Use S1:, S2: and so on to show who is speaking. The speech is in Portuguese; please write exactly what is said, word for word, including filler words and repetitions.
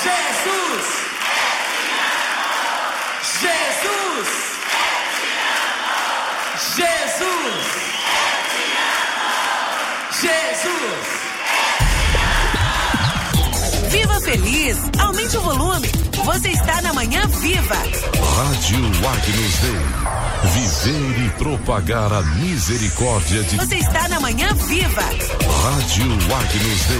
S1: Jesus! Jesus! Jesus! Jesus!
S2: Viva Feliz! Aumente o volume. Você está na Manhã Viva.
S3: Rádio Agnus Dei. Viver e propagar a misericórdia de...
S2: Você está na Manhã Viva.
S3: Rádio Agnus Dei.